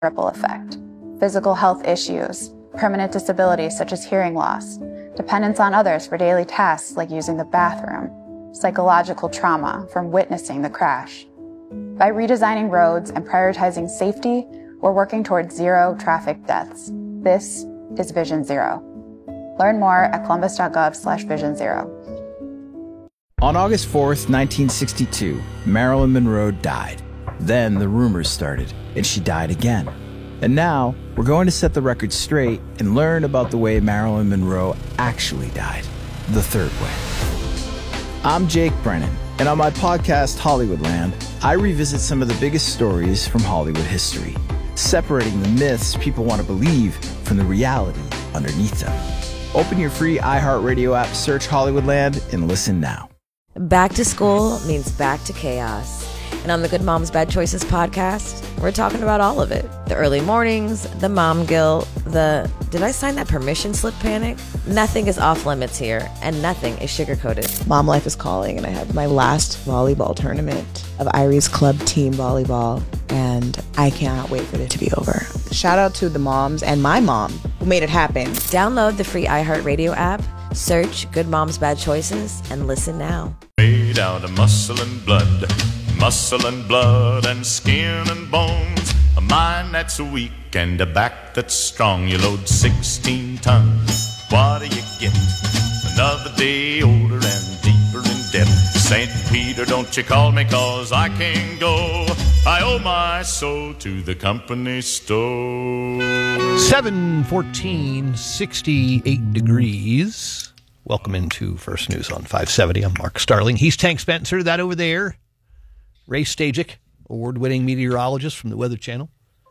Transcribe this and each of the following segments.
ripple effect. Physical health issues, permanent disabilities such as hearing loss, dependence on others for daily tasks like using the bathroom, psychological trauma from witnessing the crash. By redesigning roads and prioritizing safety, we're working towards zero traffic deaths. This is Vision Zero. Learn more at columbus.gov/Vision Zero. On August 4th, 1962, Marilyn Monroe died. Then the rumors started, and she died again. And now, we're going to set the record straight and learn about the way Marilyn Monroe actually died, the third way. I'm Jake Brennan, and on my podcast, Hollywoodland, I revisit some of the biggest stories from Hollywood history, separating the myths people want to believe from the reality underneath them. Open your free iHeartRadio app, search Hollywoodland, and listen now. Back to school means back to chaos. And on the Good Moms Bad Choices podcast, we're talking about all of it. The early mornings, the mom guilt, the did I sign that permission slip panic? Nothing is off limits here, and nothing is sugar-coated. Mom life is calling, and I have my last volleyball tournament of Irie's club team volleyball, and I cannot wait for it to be over. Shout out to the moms and my mom who made it happen. Download the free iHeartRadio app, search Good Moms Bad Choices, and listen now. Made out of muscle and blood and skin and bones. A mind that's weak and a back that's strong. You load 16 tons. What do you get? Another day older and deeper in debt. St. Peter, don't you call me, 'cause I can't go. I owe my soul to the company store. 7:14, 68 degrees. Welcome into First News on 570. I'm Mark Starling. He's Tank Spencer. That over there, Ray Stajic, award-winning meteorologist from the Weather Channel.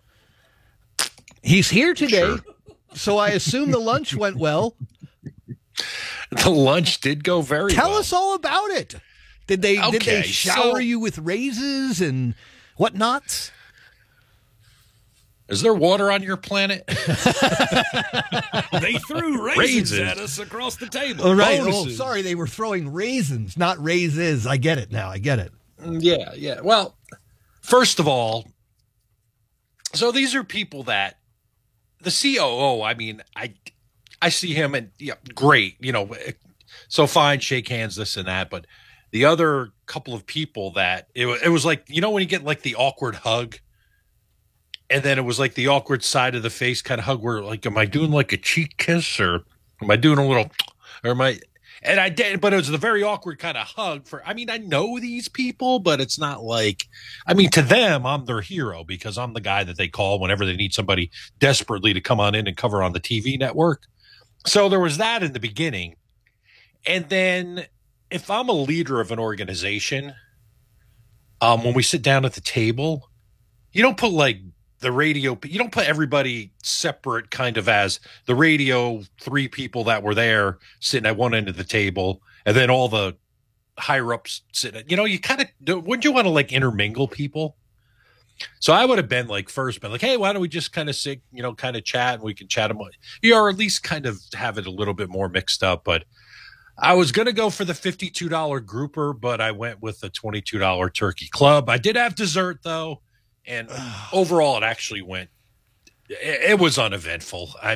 He's here today, sure. So I assume the lunch went well. The lunch did go very well. Tell us all about it. Did they shower you with raises and whatnots? Is there water on your planet? They threw raisins at us across the table. Oh, right. Oh, sorry. They were throwing raisins, not raises. I get it now. I get it. Yeah. Well, first of all, so these are people that the COO, I mean, I see him and great, so fine, shake hands, this and that. But the other couple of people that it was like, when you get like the awkward hug, and then it was like the awkward side of the face kind of hug where like, am I doing like a cheek kiss or am I doing a little, or am I, and I did, but it was the very awkward kind of hug I know these people, but it's not like, to them, I'm their hero because I'm the guy that they call whenever they need somebody desperately to come on in and cover on the TV network. So there was that in the beginning. And then if I'm a leader of an organization, when we sit down at the table, you don't put like the radio, you don't put everybody separate kind of as the radio, three people that were there sitting at one end of the table, and then all the higher ups sitting, you kind of, wouldn't you want to like intermingle people? So I would have been like, hey, why don't we just kind of sit, kind of chat and we can chat them, or at least kind of have it a little bit more mixed up. But I was going to go for the $52 grouper, but I went with the $22 turkey club. I did have dessert though. And overall, it actually went. It was uneventful. I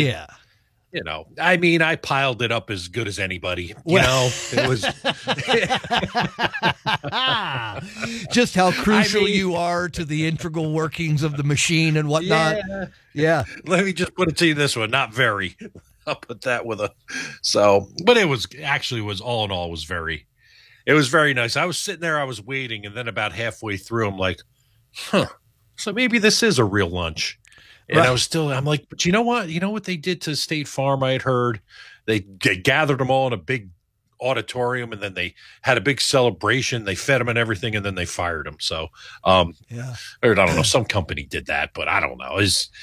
piled it up as good as anybody. It was just how crucial you are to the integral workings of the machine and whatnot. Yeah. Let me just put it to you this way: not very. I'll put that with a. But it was all in all was very. It was very nice. I was sitting there, I was waiting, and then about halfway through, I'm like, so maybe this is a real lunch. And right. I'm like, but you know what? You know what they did to State Farm? I had heard they gathered them all in a big auditorium, and then they had a big celebration. They fed them and everything, and then they fired them. So, or I don't know, some company did that, but I don't know.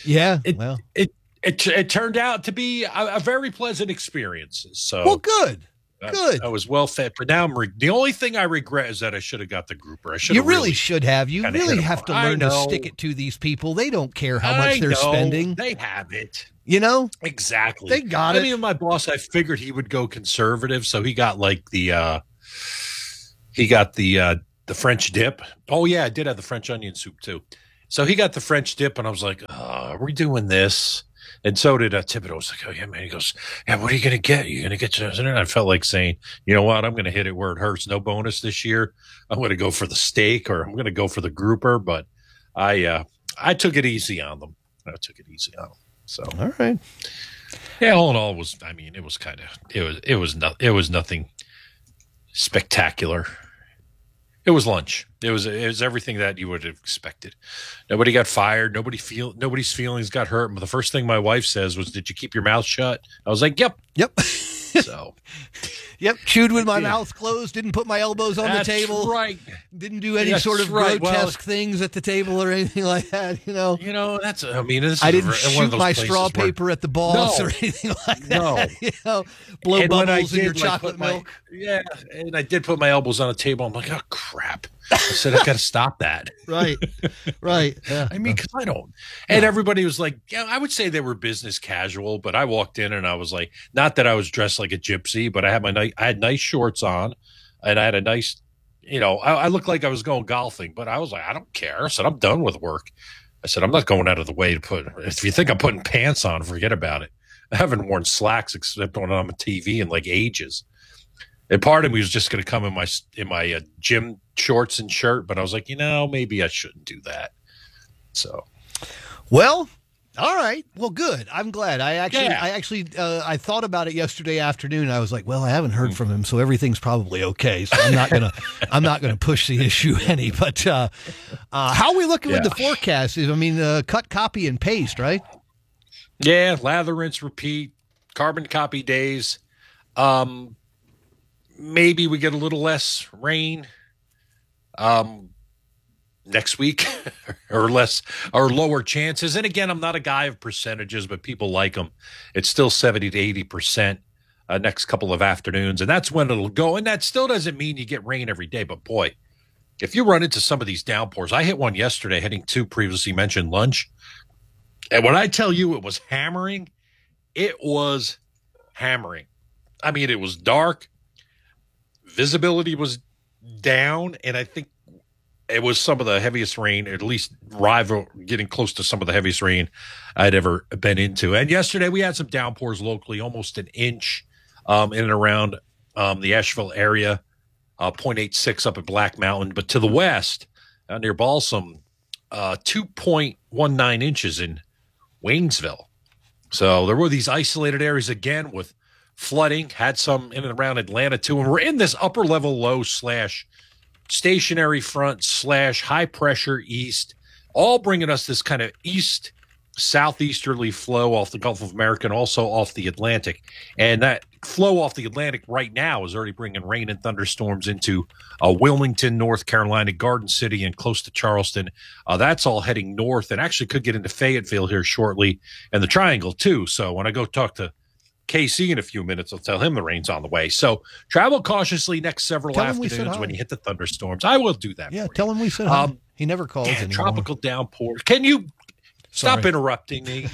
It turned out to be a very pleasant experience. So, well, good. Good. I was well fed, but now the only thing I regret is that I should have got the grouper. You really should have. You really have to learn to stick it to these people. They don't care how much they're spending. They have it. Exactly. They got it. mean, my boss, I figured he would go conservative, so he got like the French dip. Oh yeah, I did have the French onion soup too. So he got the French dip, and I was like, are we doing this? And so did Thibodeau. I was like, oh, yeah, man. He goes, yeah, what are you going to get? You're going to get yours. And I felt like saying, you know what? I'm going to hit it where it hurts. No bonus this year. I'm going to go for the steak, or I'm going to go for the grouper. But I took it easy on them. So, all right. Yeah, all in all, it was nothing spectacular. It was lunch. It was everything that you would have expected. Nobody got fired. Nobody's feelings got hurt. But the first thing my wife says was, "Did you keep your mouth shut?" I was like, "Yep." So, yep. Chewed with my mouth closed. Didn't put my elbows on the table. Right. Didn't do any sort of grotesque things at the table or anything like that. You know. That's. I mean, this I is didn't shoot my straw paper at the boss or anything like that. No. Blow bubbles in your chocolate milk. Yeah, and I did put my elbows on the table. I'm like, oh crap. I said, I got to stop that. Right. Yeah. I mean, because I don't. And everybody was like, yeah, I would say they were business casual, but I walked in and I was like, not that I was dressed like a gypsy, but I had nice shorts on, and I had a nice, I looked like I was going golfing, but I was like, I don't care. I said, I'm done with work. I said, I'm not going out of the way to if you think I'm putting pants on, forget about it. I haven't worn slacks except when I'm on TV in like ages. And part of me was just going to come in my gym shorts and shirt, but I was like, maybe I shouldn't do that. So, well, all right, well, good. I'm glad. I thought about it yesterday afternoon. I was like, well, I haven't heard from him, so everything's probably okay. So I'm not gonna push the issue any. But how are we looking with the forecast? Cut, copy, and paste, right? Yeah, lather, rinse, repeat. Carbon copy days. Maybe we get a little less rain next week or lower chances. And again, I'm not a guy of percentages, but people like them. It's still 70 to 80% next couple of afternoons. And that's when it'll go. And that still doesn't mean you get rain every day. But boy, if you run into some of these downpours, I hit one yesterday heading to previously mentioned lunch. And when I tell you it was hammering, it was hammering. I mean, it was dark. Visibility was down, and I think it was some of the heaviest rain, at least getting close to some of the heaviest rain I'd ever been into. And yesterday we had some downpours locally, almost an inch in and around the Asheville area, 0.86 up at Black Mountain. But to the west, near Balsam, 2.19 inches in Waynesville. So there were these isolated areas again with flooding, had some in and around Atlanta too. And we're in this upper level low / stationary front / high pressure east, all bringing us this kind of southeasterly flow off the Gulf of America and also off the Atlantic. And that flow off the Atlantic right now is already bringing rain and thunderstorms into Wilmington, North Carolina, Garden City, and close to Charleston. That's all heading north and actually could get into Fayetteville here shortly, and the Triangle too. So when I go talk to KC in a few minutes, I'll tell him the rain's on the way. So travel cautiously next several afternoons when you hit the thunderstorms. I will do that. Yeah, tell him we said hi. He never calls anymore. Tropical downpours. Can you stop interrupting me?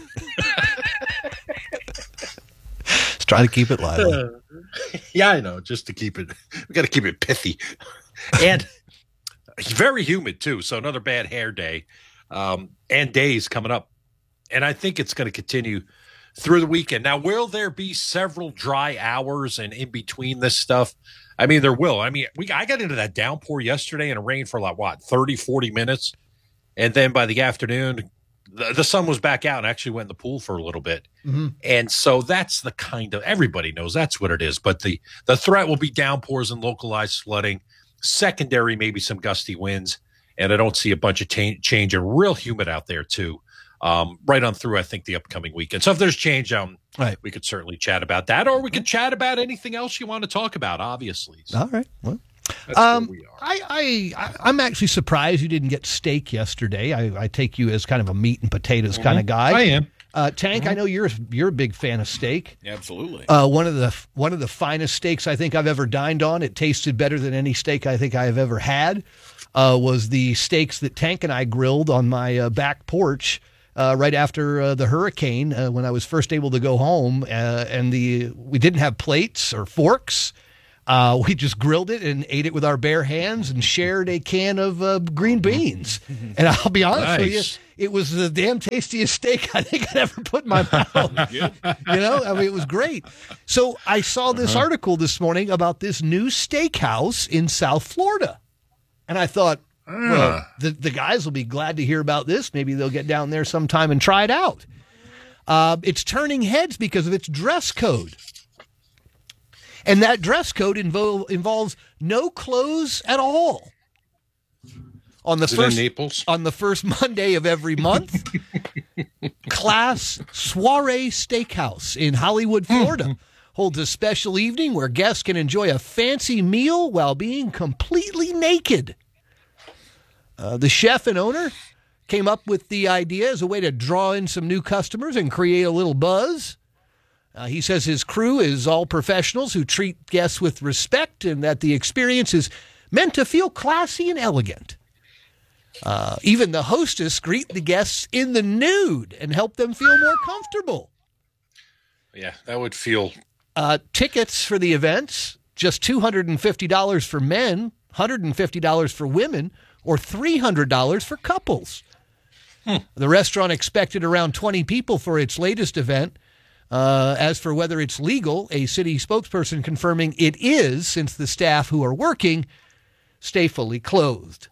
Let's try to keep it lively. Yeah, I know. Just to keep it, we got to keep it pithy. And it's very humid too. So another bad hair day and days coming up. And I think it's going to continue through the weekend. Now, will there be several dry hours and in between this stuff? I mean, there will. I mean, I got into that downpour yesterday and it rained for 30, 40 minutes. And then by the afternoon, the sun was back out and actually went in the pool for a little bit. Mm-hmm. And so that's the kind of, everybody knows that's what it is. But the threat will be downpours and localized flooding. Secondary, maybe some gusty winds. And I don't see a bunch of change and real humid out there too. Right on through, I think, the upcoming weekend. So if there's change, we could certainly chat about that, or we could chat about anything else you want to talk about, obviously. So all right. Well, that's where we are. I'm actually surprised you didn't get steak yesterday. I take you as kind of a meat and potatoes kind of guy. I am. Tank, I know you're a big fan of steak. Absolutely. One of the finest steaks I think I've ever dined on. It tasted better than any steak I think I have ever had. Was the steaks that Tank and I grilled on my back porch right after the hurricane when I was first able to go home, and we didn't have plates or forks. We just grilled it and ate it with our bare hands and shared a can of green beans. And I'll be honest with you, it was the damn tastiest steak I think I'd ever put in my mouth. It was great. So I saw this article this morning about this new steakhouse in South Florida. And I thought, well, the guys will be glad to hear about this. Maybe they'll get down there sometime and try it out. It's turning heads because of its dress code. And that dress code involves no clothes at all. On the first Monday of every month, Class Soiree Steakhouse in Hollywood, Florida, holds a special evening where guests can enjoy a fancy meal while being completely naked. The chef and owner came up with the idea as a way to draw in some new customers and create a little buzz. He says his crew is all professionals who treat guests with respect and that the experience is meant to feel classy and elegant. Even the hostess greet the guests in the nude and help them feel more comfortable. Yeah, that would feel... Tickets for the events, just $250 for men, $150 for women, or $300 for couples. The restaurant expected around 20 people for its latest event. As for whether it's legal, a city spokesperson confirming it is, since the staff who are working stay fully clothed.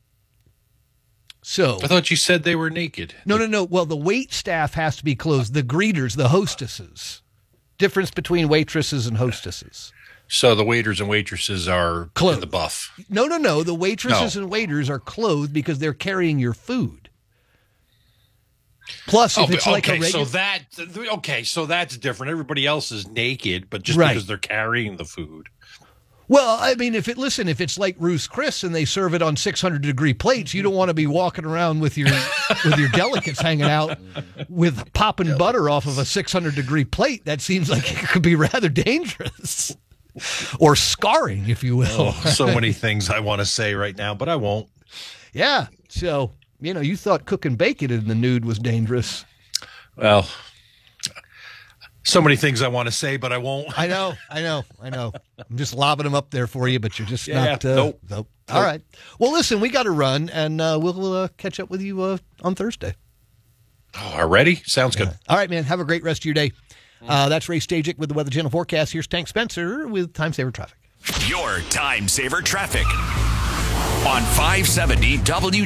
So I thought you said they were naked. No. Well, the wait staff has to be clothed. The greeters, the hostesses. Difference between waitresses and hostesses. So the waiters and waitresses are clothed. In the buff. No. The waitresses and waiters are clothed because they're carrying your food. Plus, if it's like a regular... So that's different. Everybody else is naked, but just because they're carrying the food. Well, I mean, if it's like Ruth's Chris and they serve it on 600-degree plates, you don't want to be walking around with your delicates hanging out with popping butter off of a 600-degree plate. That seems like it could be rather dangerous. Or scarring, if you will. Oh, so many things I want to say right now, but I won't. Yeah, so... you thought cooking bacon in the nude was dangerous. Well, so many things I want to say, but I won't. I know. I'm just lobbing them up there for you, but you're just not. Nope. All right. Well, listen, we got to run, and we'll catch up with you on Thursday. Oh, already? Sounds good. All right, man. Have a great rest of your day. That's Ray Stajic with the Weather Channel forecast. Here's Tank Spencer with Time Saver Traffic. Your Time Saver Traffic on 570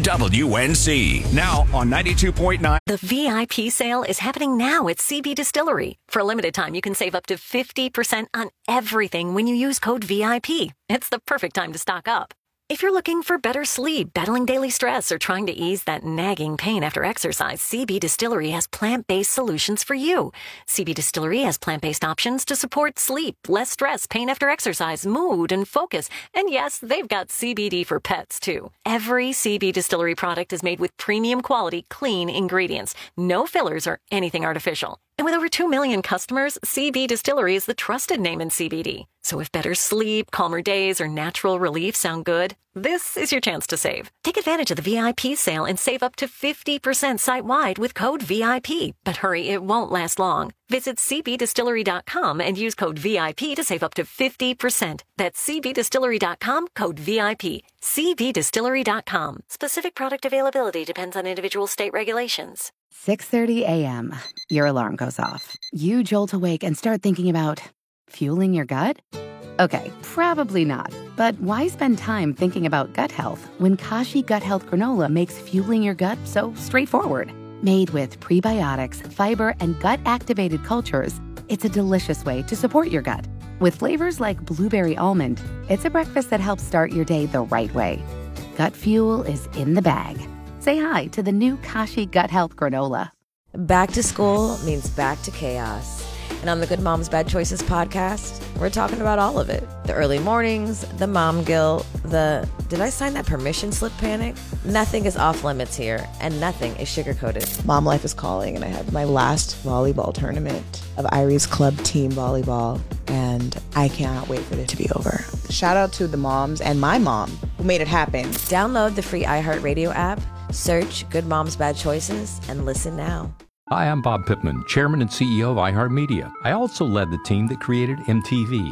WWNC. Now on 92.9. The VIP sale is happening now at CB Distillery. For a limited time, you can save up to 50% on everything when you use code VIP. It's the perfect time to stock up. If you're looking for better sleep, battling daily stress, or trying to ease that nagging pain after exercise, CB Distillery has plant-based solutions for you. CB Distillery has plant-based options to support sleep, less stress, pain after exercise, mood, and focus. And yes, they've got CBD for pets, too. Every CB Distillery product is made with premium quality, clean ingredients. No fillers or anything artificial. And with over 2 million customers, CB Distillery is the trusted name in CBD. So if better sleep, calmer days, or natural relief sound good, this is your chance to save. Take advantage of the VIP sale and save up to 50% site-wide with code VIP. But hurry, it won't last long. Visit cbdistillery.com and use code VIP to save up to 50%. That's cbdistillery.com, code VIP. cbdistillery.com. Specific product availability depends on individual state regulations. 6:30 a.m. Your alarm goes off. You jolt awake and start thinking about fueling your gut? Okay, probably not. But why spend time thinking about gut health when Kashi Gut Health Granola makes fueling your gut so straightforward? Made with prebiotics, fiber, and gut-activated cultures, it's a delicious way to support your gut. With flavors like blueberry almond, it's a breakfast that helps start your day the right way. Gut fuel is in the bag. Say hi to the new Kashi Gut Health Granola. Back to school means back to chaos. And on the Good Moms Bad Choices podcast, we're talking about all of it. The early mornings, the mom guilt, the did I sign that permission slip panic? Nothing is off limits here, and nothing is sugar-coated. Mom life is calling, and I had my last volleyball tournament of Iris Club Team Volleyball, and I cannot wait for it to be over. Shout out to the moms and my mom who made it happen. Download the free iHeartRadio app, search Good Moms Bad Choices, and listen now. Hi, I'm Bob Pittman, Chairman and CEO of iHeartMedia. I also led the team that created MTV.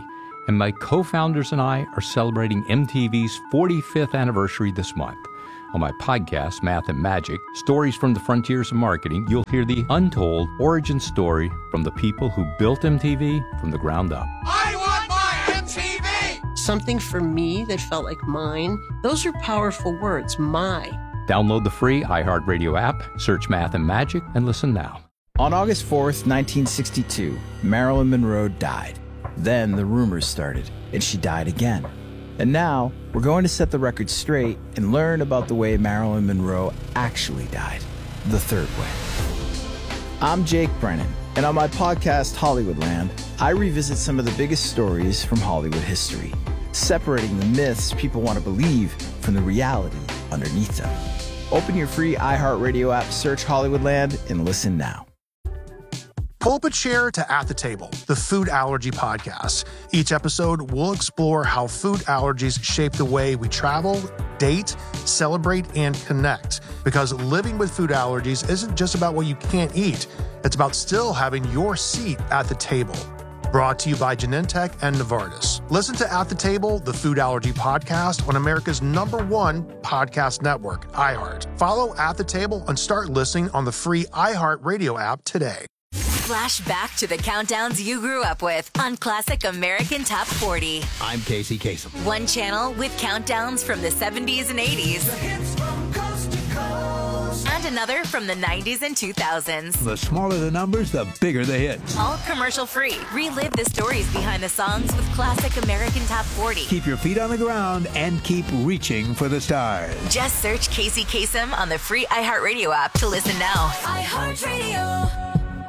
and my co-founders and I are celebrating MTV's 45th anniversary this month. On my podcast, Math and Magic, Stories from the Frontiers of Marketing, you'll hear the untold origin story from the people who built MTV from the ground up. I want my MTV! Something for me that felt like mine. Those are powerful words, my. Download the free iHeartRadio app, search Math and Magic, and listen now. On August 4th, 1962, Marilyn Monroe died. Then the rumors started, and she died again. And now, we're going to set the record straight and learn about the way Marilyn Monroe actually died, the third way. I'm Jake Brennan, and on my podcast, Hollywoodland, I revisit some of the biggest stories from Hollywood history, separating the myths people want to believe from the reality underneath them. Open your free iHeartRadio app, search Hollywoodland, and listen now. Pull up a chair to At the Table, the food allergy podcast. Each episode, we'll explore how food allergies shape the way we travel, date, celebrate, and connect. Because living with food allergies isn't just about what you can't eat. It's about still having your seat at the table. Brought to you by Genentech and Novartis. Listen to At the Table, the food allergy podcast on America's #1 podcast network, iHeart. Follow At the Table and start listening on the free iHeartRadio app today. Flash back to the countdowns you grew up with on Classic American Top 40. I'm Casey Kasem. One channel with countdowns from the 70s and 80s. The hits from coast to coast. And another from the 90s and 2000s. The smaller the numbers, the bigger the hits. All commercial free. Relive the stories behind the songs with Classic American Top 40. Keep your feet on the ground and keep reaching for the stars. Just search Casey Kasem on the free iHeartRadio app to listen now. iHeartRadio.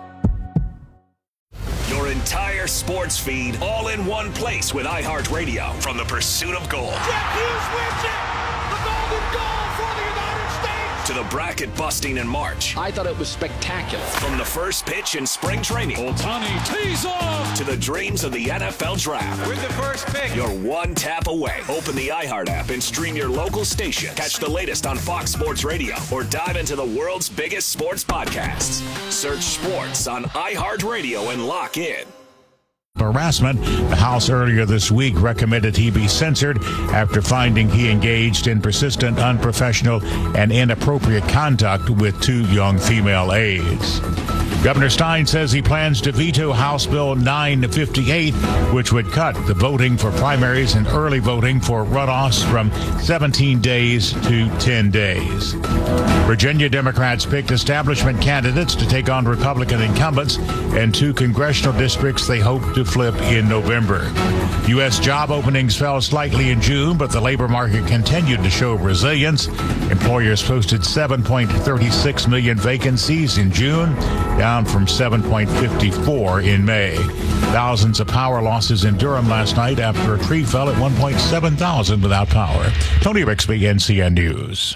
Your entire sports feed all in one place with iHeartRadio from the pursuit of gold. Jack Hughes wins it! The golden goal for the United States! To the bracket busting in March. I thought it was spectacular. From the first pitch in spring training. Ohtani tees off! To the dreams of the NFL Draft. With the first pick. You're one tap away. Open the iHeart app and stream your local station. Catch the latest on Fox Sports Radio or dive into the world's biggest sports podcasts. Search sports on iHeartRadio and lock in. Harassment. The House earlier this week recommended he be censored after finding he engaged in persistent, unprofessional, and inappropriate conduct with 2 young female aides. Governor Stein says he plans to veto House Bill 958, which would cut the voting for primaries and early voting for runoffs from 17 days to 10 days. Virginia Democrats picked establishment candidates to take on Republican incumbents in 2 congressional districts they hope to flip in November. U.S. job openings fell slightly in June, but the labor market continued to show resilience. Employers posted 7.36 million vacancies in June, down from 7.54 in May. Thousands of power losses in Durham last night after a tree fell at 1.7 thousand without power. Tony Rixby, NCN News.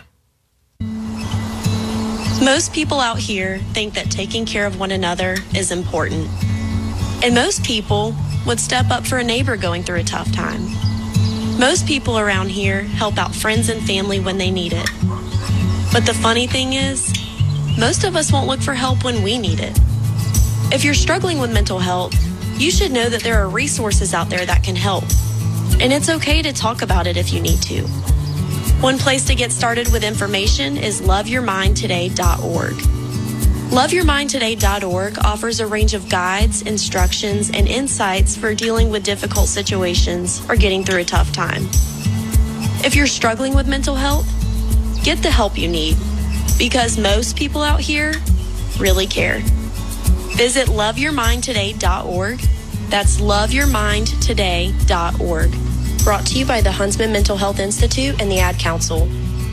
Most people out here think that taking care of one another is important. And most people would step up for a neighbor going through a tough time. Most people around here help out friends and family when they need it. But the funny thing is, most of us won't look for help when we need it. If you're struggling with mental health, you should know that there are resources out there that can help. And it's okay to talk about it if you need to. One place to get started with information is loveyourmindtoday.org. LoveYourMindToday.org offers a range of guides, instructions, and insights for dealing with difficult situations or getting through a tough time. If you're struggling with mental health, get the help you need, because most people out here really care. Visit LoveYourMindToday.org. That's LoveYourMindToday.org. Brought to you by the Huntsman Mental Health Institute and the Ad Council.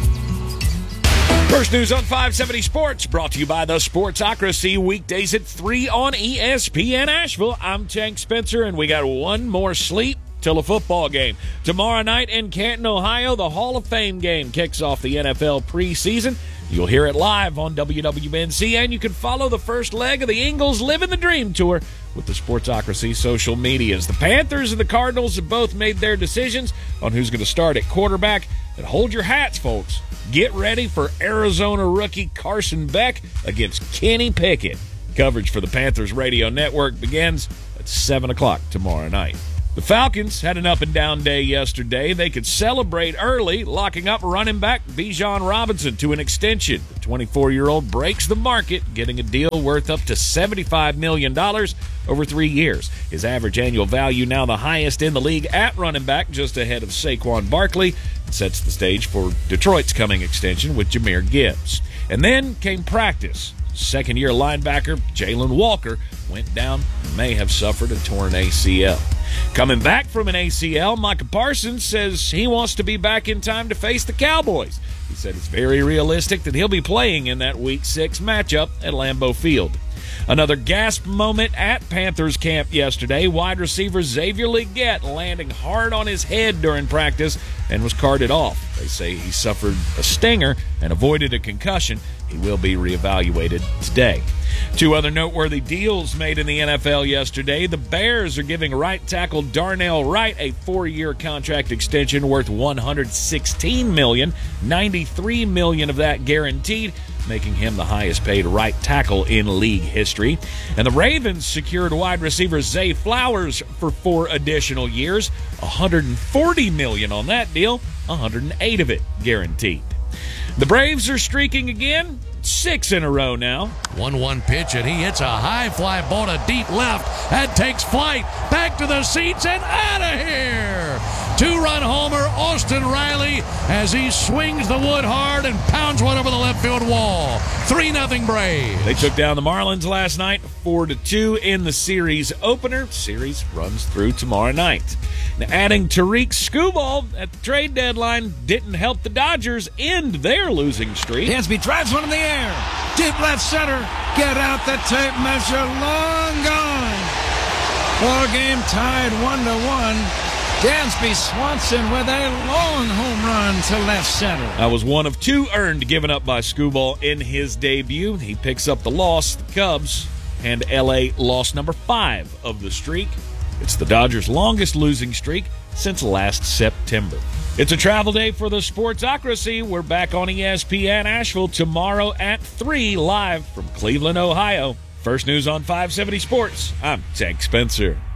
First News on 570 Sports, brought to you by the Sportsocracy, weekdays at 3 on ESPN Asheville. I'm Tank Spencer, and we got one more sleep till a football game. Tomorrow night in Canton, Ohio, the Hall of Fame game kicks off the NFL preseason. You'll hear it live on WWNC, and you can follow the first leg of the Eagles Living the Dream Tour with the Sportsocracy social medias. The Panthers and the Cardinals have both made their decisions on who's going to start at quarterback. And hold your hats, folks. Get ready for Arizona rookie Carson Beck against Kenny Pickett. Coverage for the Panthers Radio Network begins at 7 o'clock tomorrow night. The Falcons had an up-and-down day yesterday. They could celebrate early, locking up running back Bijan Robinson to an extension. The 24-year-old breaks the market, getting a deal worth up to $75 million over 3 years. His average annual value now the highest in the league at running back, just ahead of Saquon Barkley. It sets the stage for Detroit's coming extension with Jahmyr Gibbs. And then came practice. Second-year linebacker Jalen Walker went down and may have suffered a torn ACL. Coming back from an ACL, Micah Parsons says he wants to be back in time to face the Cowboys. He said it's very realistic that he'll be playing in that Week 6 matchup at Lambeau Field. Another gasp moment at Panthers camp yesterday. Wide receiver Xavier Legette landing hard on his head during practice and was carted off. They say he suffered a stinger and avoided a concussion. He will be reevaluated today. Two other noteworthy deals made in the NFL yesterday. The Bears are giving right tackle Darnell Wright a 4-year contract extension worth $116 million, $93 million of that guaranteed, making him the highest-paid right tackle in league history. And the Ravens secured wide receiver Zay Flowers for 4 additional years, $140 million on that deal, $108 of it guaranteed. The Braves are streaking again, 6 in a row now. 1-1 pitch, and he hits a high fly ball to deep left. That takes flight. Back to the seats and out of here. 2-run homer, Austin Riley, as he swings the wood hard and pounds one over the left field wall. 3-0 Braves. They took down the Marlins last night, 4-2 in the series opener. Series runs through tomorrow night. Now, adding Tariq Skubal at the trade deadline didn't help the Dodgers end their losing streak. Dansby drives one in the air. Deep left center. Get out the tape measure. Long gone. Ball game tied 1-1. Dansby Swanson with a long home run to left center. That was one of 2 earned given up by Skubal in his debut. He picks up the loss. The Cubs and L.A. lost number 5 of the streak. It's the Dodgers' longest losing streak since last September. It's a travel day for the Sportsocracy. We're back on ESPN Asheville tomorrow at 3 live from Cleveland, Ohio. First News on 570 Sports. I'm Tank Spencer.